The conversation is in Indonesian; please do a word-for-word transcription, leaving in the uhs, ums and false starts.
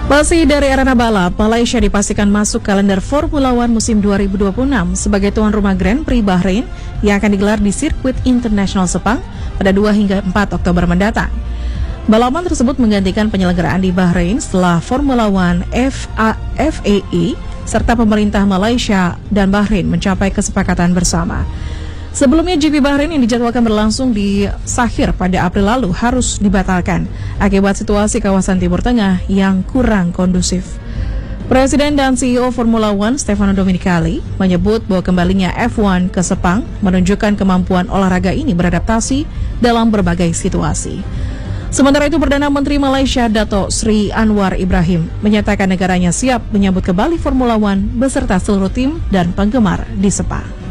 Masih dari arena balap, Malaysia dipastikan masuk kalender Formula One musim dua ribu dua puluh enam sebagai tuan rumah Grand Prix Bahrain yang akan digelar di sirkuit internasional Sepang pada dua hingga empat Oktober mendatang. Balapan tersebut menggantikan penyelenggaraan di Bahrain setelah Formula One, F A E serta pemerintah Malaysia dan Bahrain mencapai kesepakatan bersama. Sebelumnya G P Bahrain yang dijadwalkan berlangsung di Sakhir pada April lalu harus dibatalkan akibat situasi kawasan Timur Tengah yang kurang kondusif. Presiden dan C E O Formula One Stefano Domenicali menyebut bahwa kembalinya F satu ke Sepang menunjukkan kemampuan olahraga ini beradaptasi dalam berbagai situasi. Sementara itu, Perdana Menteri Malaysia Dato' Sri Anwar Ibrahim menyatakan negaranya siap menyambut kembali Formula One beserta seluruh tim dan penggemar di Sepang.